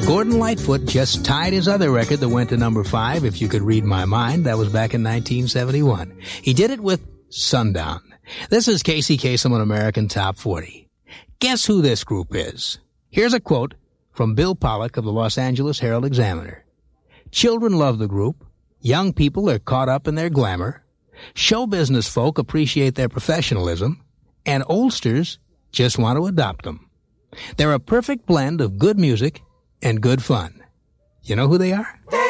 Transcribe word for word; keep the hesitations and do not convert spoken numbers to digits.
Gordon Lightfoot just tied his other record that went to number five, If You Could Read My Mind. That was back in nineteen seventy-one. He did it with Sundown. This is Casey Kasem on American Top forty. Guess who this group is? Here's a quote from Bill Pollack of the Los Angeles Herald-Examiner. Children love the group. Young people are caught up in their glamour. Show business folk appreciate their professionalism. And oldsters just want to adopt them. They're a perfect blend of good music and good fun. You know who they are?